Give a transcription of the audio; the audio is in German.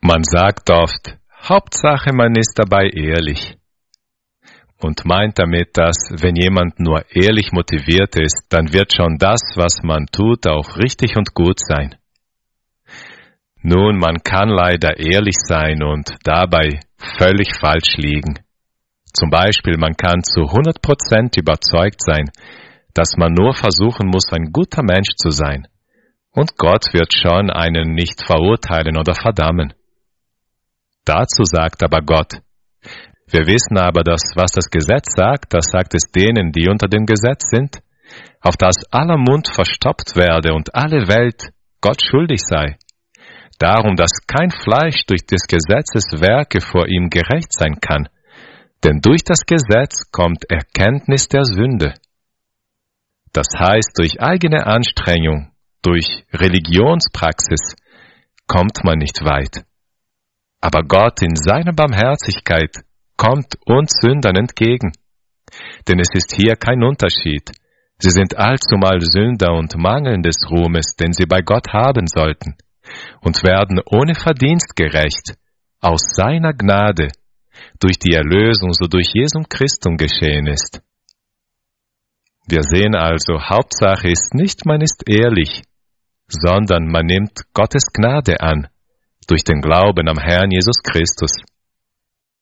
Man sagt oft, Hauptsache man ist dabei ehrlich und meint damit, dass wenn jemand nur ehrlich motiviert ist, dann wird schon das, was man tut, auch richtig und gut sein. Nun, man kann leider ehrlich sein und dabei völlig falsch liegen. Zum Beispiel, man kann zu 100% überzeugt sein, dass man nur versuchen muss, ein guter Mensch zu sein. Und Gott wird schon einen nicht verurteilen oder verdammen. Dazu sagt aber Gott, wir wissen aber, dass was das Gesetz sagt, das sagt es denen, die unter dem Gesetz sind, auf dass aller Mund verstopft werde und alle Welt Gott schuldig sei. Darum, dass kein Fleisch durch des Gesetzes Werke vor ihm gerecht sein kann, denn durch das Gesetz kommt Erkenntnis der Sünde. Das heißt, durch eigene Anstrengung, durch Religionspraxis kommt man nicht weit. Aber Gott in seiner Barmherzigkeit kommt uns Sündern entgegen. Denn es ist hier kein Unterschied. Sie sind allzumal Sünder und mangeln des Ruhmes, den sie bei Gott haben sollten, und werden ohne Verdienst gerecht, aus seiner Gnade, durch die Erlösung, so durch Jesum Christum geschehen ist. Wir sehen also, Hauptsache ist nicht, man ist ehrlich, sondern man nimmt Gottes Gnade an, durch den Glauben am Herrn Jesus Christus.